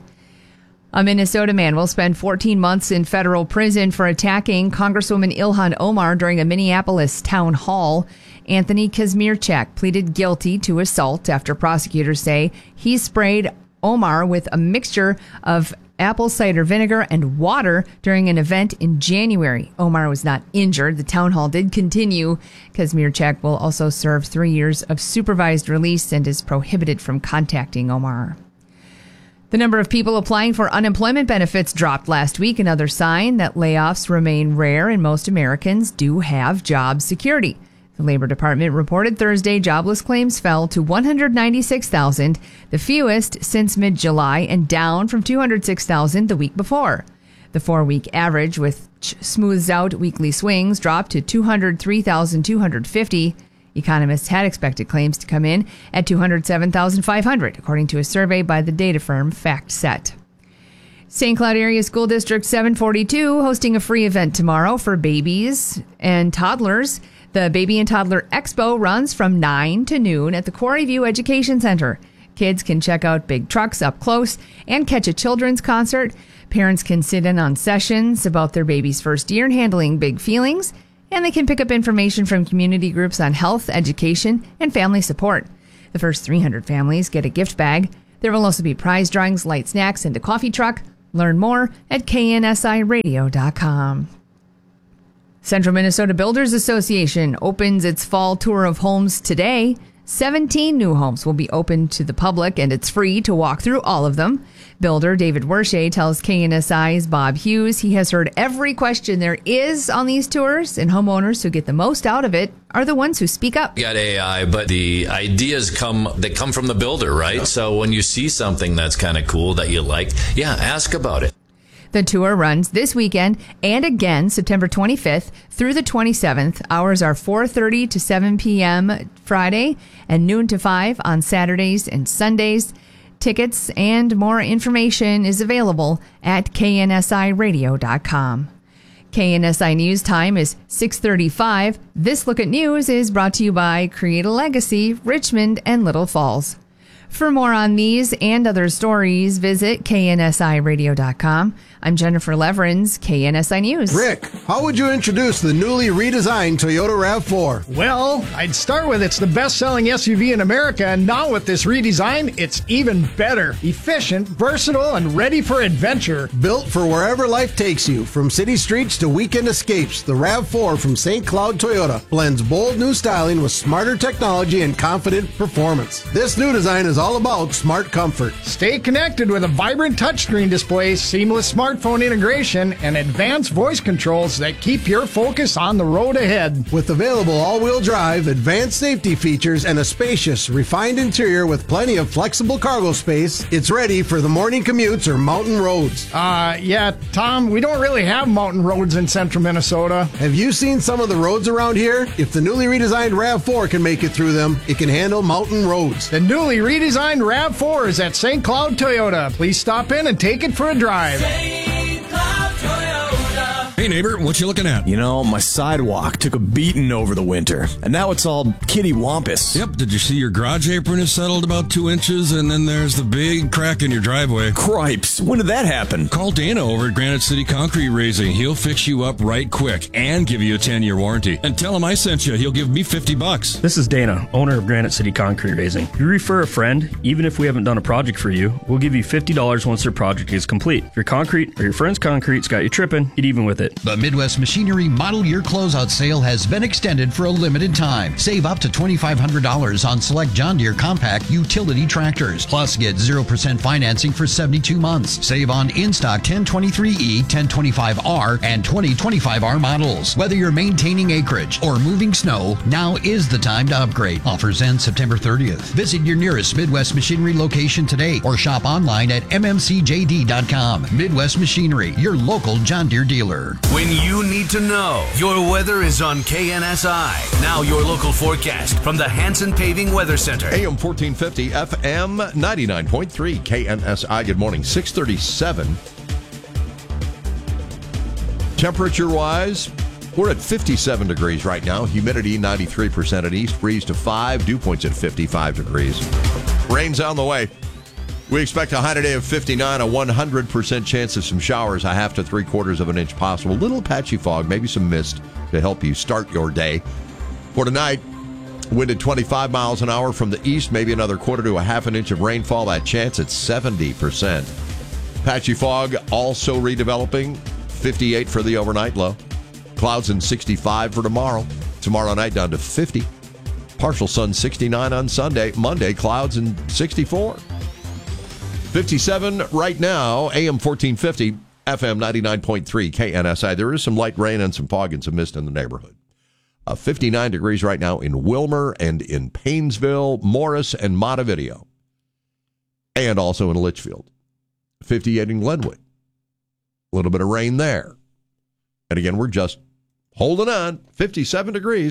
A Minnesota man will spend fourteen months in federal prison for attacking Congresswoman Ilhan Omar during a Minneapolis town hall. Anthony Kazmierczak pleaded guilty to assault after prosecutors say he sprayed Omar with a mixture of apple cider vinegar and water during an event in January. Omar was not injured. The town hall did continue. Kazmierczak will also serve three years of supervised release and is prohibited from contacting Omar. The number of people applying for unemployment benefits dropped last week, another sign that layoffs remain rare and most Americans do have job security. The Labor Department reported Thursday jobless claims fell to one hundred ninety-six thousand, the fewest since mid-July and down from two hundred six thousand the week before. The four-week average, which smooths out weekly swings, dropped to two hundred three thousand two hundred fifty. Economists had expected claims to come in at two hundred seven thousand five hundred, according to a survey by the data firm FactSet. Saint Cloud Area School District seven forty-two hosting a free event tomorrow for babies and toddlers. The Baby and Toddler Expo runs from nine to noon at the Quarry View Education Center. Kids can check out big trucks up close and catch a children's concert. Parents can sit in on sessions about their baby's first year and handling big feelings. And they can pick up information from community groups on health, education, and family support. The first three hundred families get a gift bag. There will also be prize drawings, light snacks, and a coffee truck. Learn more at K N S I radio dot com. Central Minnesota Builders Association opens its fall tour of homes today. seventeen new homes will be open to the public, and it's free to walk through all of them. Builder David Wershe tells K N S I's Bob Hughes he has heard every question there is on these tours, and homeowners who get the most out of it are the ones who speak up. You got A I, but the ideas come they come from the builder, right? Yeah. So when you see something that's kind of cool that you like, yeah, ask about it. The tour runs this weekend and again September twenty-fifth through the twenty-seventh. Hours are four thirty to seven p.m. Friday and noon to five on Saturdays and Sundays. Tickets and more information is available at K N S I radio dot com. K N S I News Time is six thirty-five. This Look at News is brought to you by Create a Legacy, Richmond and Little Falls. For more on these and other stories, visit K N S I radio dot com. I'm Jennifer Leverins, K N S I News. Rick, how would you introduce the newly redesigned Toyota RAV four? Well, I'd start with it's the best-selling S U V in America, and now with this redesign, it's even better. Efficient, versatile, and ready for adventure. Built for wherever life takes you, from city streets to weekend escapes, the RAV four from Saint Cloud Toyota blends bold new styling with smarter technology and confident performance. This new design is all about smart comfort. Stay connected with a vibrant touchscreen display, seamless smartphone integration, and advanced voice controls that keep your focus on the road ahead. With available all-wheel drive, advanced safety features, and a spacious, refined interior with plenty of flexible cargo space, it's ready for the morning commutes or mountain roads. Uh, yeah, Tom, we don't really have mountain roads in central Minnesota. Have you seen some of the roads around here? If the newly redesigned RAV four can make it through them, it can handle mountain roads. The newly redesigned RAV four is at Saint Cloud Toyota. Please stop in and take it for a drive. Saint Cloud Toyota. Hey neighbor, what you looking at? You know, my sidewalk took a beating over the winter, and now it's all kitty wampus. Yep, did you see your garage apron is settled about two inches, and then there's the big crack in your driveway? Cripes, when did that happen? Call Dana over at Granite City Concrete Raising. He'll fix you up right quick and give you a ten-year warranty. And tell him I sent you. He'll give me fifty bucks. This is Dana, owner of Granite City Concrete Raising. If you refer a friend, even if we haven't done a project for you, we'll give you fifty dollars once their project is complete. If your concrete or your friend's concrete's got you tripping, get even with it. The Midwest Machinery Model Year Closeout Sale has been extended for a limited time. Save up to twenty-five hundred dollars on select John Deere compact utility tractors. Plus, get zero percent financing for seventy-two months. Save on in-stock ten twenty-three E, ten twenty-five R, and twenty twenty-five R models. Whether you're maintaining acreage or moving snow, now is the time to upgrade. Offers end September thirtieth. Visit your nearest Midwest Machinery location today or shop online at M M C J D dot com. Midwest Machinery, your local John Deere dealer. When you need to know, your weather is on K N S I. Now your local forecast from the Hanson Paving Weather Center. A M fourteen fifty, F M ninety-nine point three, K N S I. Good morning, six thirty-seven. Temperature-wise, we're at fifty-seven degrees right now. Humidity ninety-three percent at east. Breeze to five. Dew points at fifty-five degrees. Rain's on the way. We expect a high today of fifty-nine, a one hundred percent chance of some showers, a half to three quarters of an inch possible. Little patchy fog, maybe some mist to help you start your day. For tonight, wind at twenty-five miles an hour from the east, maybe another quarter to a half an inch of rainfall. That chance at seventy percent. Patchy fog also redeveloping, fifty-eight for the overnight low. Clouds and sixty-five for tomorrow. Tomorrow night down to fifty. Partial sun, sixty-nine on Sunday. Monday, clouds and sixty-four. fifty-seven right now, A M fourteen fifty, F M ninety-nine point three, K N S I. There is some light rain and some fog and some mist in the neighborhood. Uh, fifty-nine degrees right now in Wilmer and in Paynesville, Morris, and Montevideo. And also in Litchfield. fifty-eight in Glenwood. A little bit of rain there. And again, we're just holding on. fifty-seven degrees.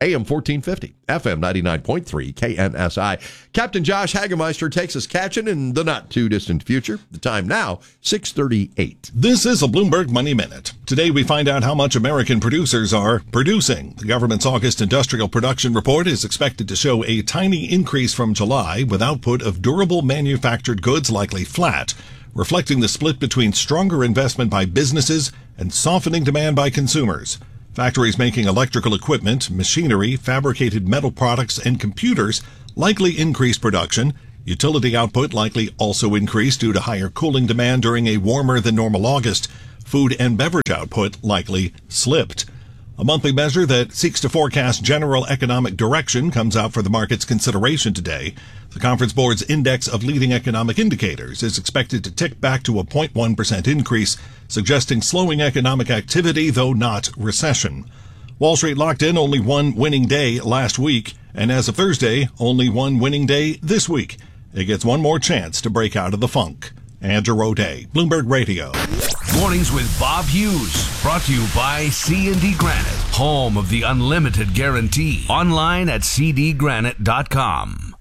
A M fourteen fifty, F M ninety-nine point three, K N S I. Captain Josh Hagemeister takes us catching in the not-too-distant future. The time now, six thirty-eight. This is a Bloomberg Money Minute. Today we find out how much American producers are producing. The government's August industrial production report is expected to show a tiny increase from July, with output of durable manufactured goods likely flat, reflecting the split between stronger investment by businesses and softening demand by consumers. Factories making electrical equipment, machinery, fabricated metal products, and computers likely increase production. Utility output likely also increase due to higher cooling demand during a warmer than normal August. Food and beverage output likely slipped. A monthly measure that seeks to forecast general economic direction comes out for the market's consideration today. The Conference Board's Index of Leading Economic Indicators is expected to tick back to a zero point one percent increase, suggesting slowing economic activity, though not recession. Wall Street locked in only one winning day last week, and as of Thursday, only one winning day this week. It gets one more chance to break out of the funk. Andrew O'Day, Bloomberg Radio. Mornings with Bob Hughes, brought to you by C and D Granite, home of the unlimited guarantee. Online at c d granite dot com.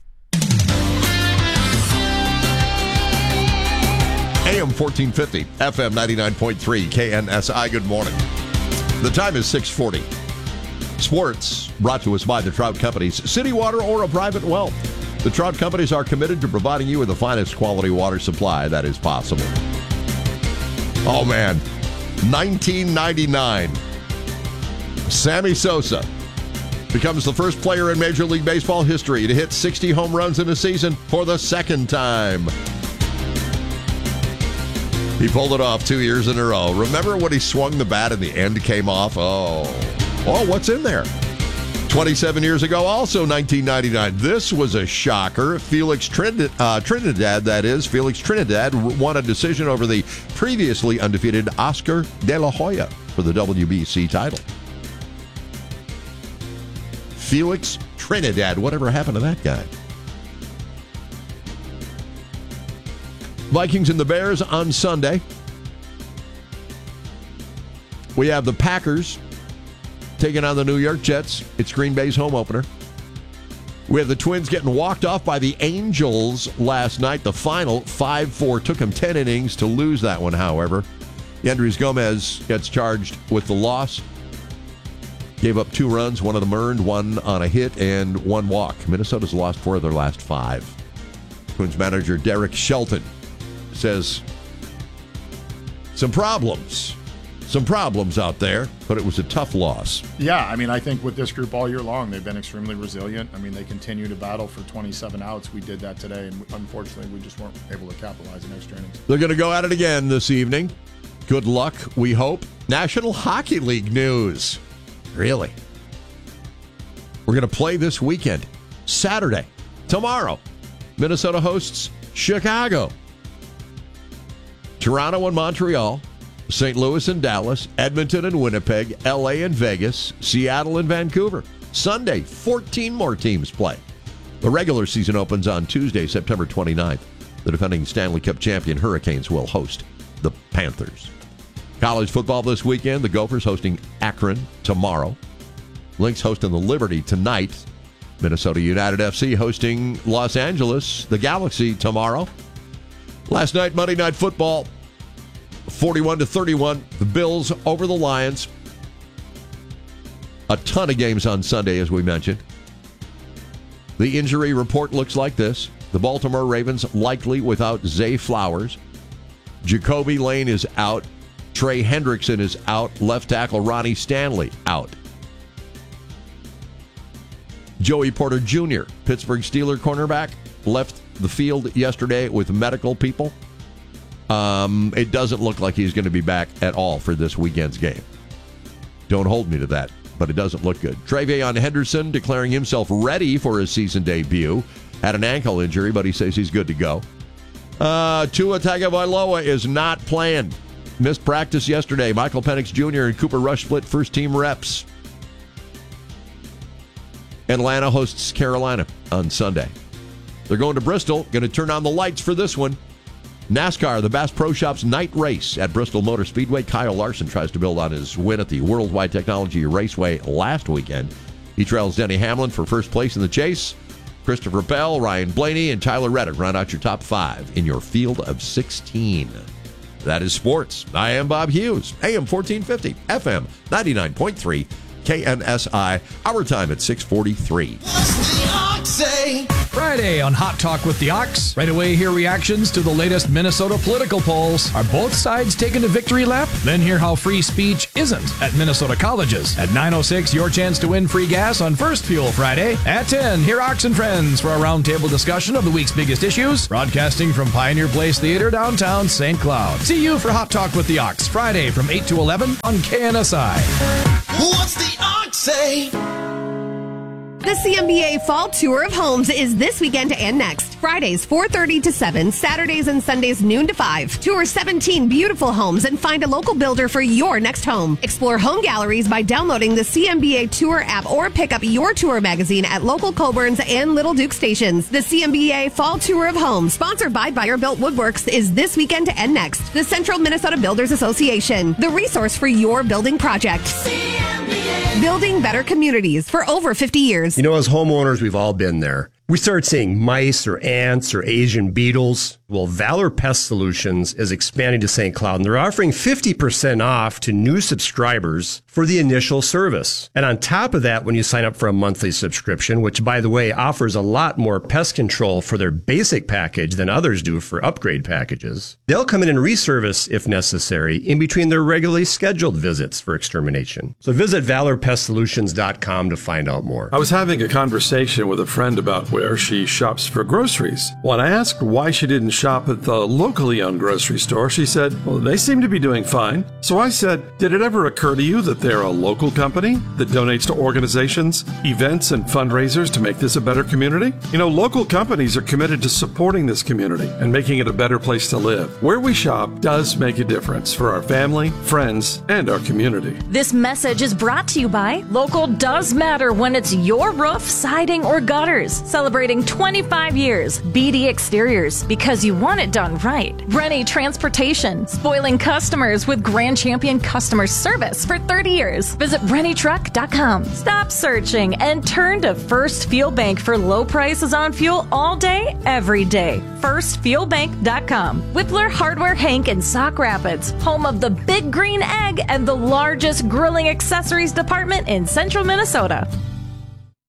A M fourteen fifty, F M ninety-nine point three, K N S I. Good morning. The time is six forty. Sports brought to us by the Trout Companies. City Water or a private well. The Trout Companies are committed to providing you with the finest quality water supply that is possible. Oh, man. nineteen ninety-nine. Sammy Sosa becomes the first player in Major League Baseball history to hit sixty home runs in a season for the second time. He pulled it off two years in a row. Remember when he swung the bat and the end came off? Oh, oh, what's in there? twenty-seven years ago, also nineteen ninety-nine. This was a shocker. Felix Trinidad, uh, Trinidad, that is, Felix Trinidad won a decision over the previously undefeated Oscar De La Hoya for the W B C title. Felix Trinidad, whatever happened to that guy? Vikings and the Bears on Sunday. We have the Packers taking on the New York Jets. It's Green Bay's home opener. We have the Twins getting walked off by the Angels last night. The final, five four. Took them ten innings to lose that one, however. Yandris Gomez gets charged with the loss. Gave up two runs, one of them earned, one on a hit, and one walk. Minnesota's lost four of their last five. Twins manager Derek Shelton says some problems. Some problems out there, but it was a tough loss. Yeah, I mean, I think with this group all year long, they've been extremely resilient. I mean, they continue to battle for twenty-seven outs. We did that today, and unfortunately, we just weren't able to capitalize in extra innings. They're going to go at it again this evening. Good luck, we hope. National Hockey League news. Really? We're going to play this weekend. Saturday. Tomorrow. Minnesota hosts Chicago. Toronto and Montreal. Saint Louis and Dallas, Edmonton and Winnipeg, L A and Vegas, Seattle and Vancouver. Sunday, fourteen more teams play. The regular season opens on Tuesday, September twenty-ninth. The defending Stanley Cup champion Hurricanes will host the Panthers. College football this weekend, the Gophers hosting Akron tomorrow. Lynx hosting the Liberty tonight. Minnesota United F C hosting Los Angeles, the Galaxy tomorrow. Last night, Monday Night Football, forty-one to thirty-one, the Bills over the Lions. A ton of games on Sunday, as we mentioned. The injury report looks like this. The Baltimore Ravens likely without Zay Flowers. Jacoby Lane is out. Trey Hendrickson is out. Left tackle Ronnie Stanley out. Joey Porter Junior, Pittsburgh Steelers cornerback, left the field yesterday with medical people. Um, it doesn't look like he's going to be back at all for this weekend's game. Don't hold me to that, but it doesn't look good. Travion Henderson declaring himself ready for his season debut. Had an ankle injury, but he says he's good to go. Uh, Tua Tagovailoa is not playing. Missed practice yesterday. Michael Penix Junior and Cooper Rush split first-team reps. Atlanta hosts Carolina on Sunday. They're going to Bristol. Going to turn on the lights for this one. NASCAR, the Bass Pro Shops night race at Bristol Motor Speedway. Kyle Larson tries to build on his win at the Worldwide Technology Raceway last weekend. He trails Denny Hamlin for first place in the chase. Christopher Bell, Ryan Blaney, and Tyler Reddick round out your top five in your field of sixteen. That is sports. I am Bob Hughes, A M fourteen fifty, F M ninety-nine point three, K N S I. Our time at six forty-three. Friday on Hot Talk with the Ox. Right away, hear reactions to the latest Minnesota political polls. Are both sides taking a victory lap? Then hear how free speech isn't at Minnesota colleges. At nine oh six, your chance to win free gas on First Fuel Friday. At ten, hear Ox and Friends for a roundtable discussion of the week's biggest issues. Broadcasting from Pioneer Place Theater, downtown Saint Cloud. See you for Hot Talk with the Ox, Friday from eight to eleven on K N S I. What's the Ox say? The C M B A Fall Tour of Homes is this weekend and next. Fridays, four thirty to seven. Saturdays and Sundays, noon to five. Tour seventeen beautiful homes and find a local builder for your next home. Explore home galleries by downloading the C M B A Tour app or pick up your tour magazine at local Coborns and Little Duke stations. The C M B A Fall Tour of Homes, sponsored by Buyer Built Woodworks, is this weekend and next. The Central Minnesota Builders Association, the resource for your building project. C M B A. Building better communities for over fifty years. You know, as homeowners, we've all been there. We start seeing mice or ants or Asian beetles. Well, Valor Pest Solutions is expanding to Saint Cloud, and they're offering fifty percent off to new subscribers for the initial service. And on top of that, when you sign up for a monthly subscription, which, by the way, offers a lot more pest control for their basic package than others do for upgrade packages, they'll come in and reservice if necessary in between their regularly scheduled visits for extermination. So visit valor pest solutions dot com to find out more. I was having a conversation with a friend about where she shops for groceries. When I asked why she didn't shop at the locally owned grocery store, she said, well, they seem to be doing fine. So I said, did it ever occur to you that they're a local company that donates to organizations, events, and fundraisers to make this a better community? You know, local companies are committed to supporting this community and making it a better place to live. Where we shop does make a difference for our family, friends, and our community. This message is brought to you by Local Does Matter when it's your roof, siding, or gutters. Celebrating twenty-five years. B D Exteriors, because you want it done right. Rennie Transportation, spoiling customers with Grand Champion customer service for thirty years. Visit rennie truck dot com. Stop searching and turn to First Fuel Bank for low prices on fuel all day, every day. first fuel bank dot com. Whippler Hardware Hank in Sauk Rapids, home of the Big Green Egg and the largest grilling accessories department in central Minnesota.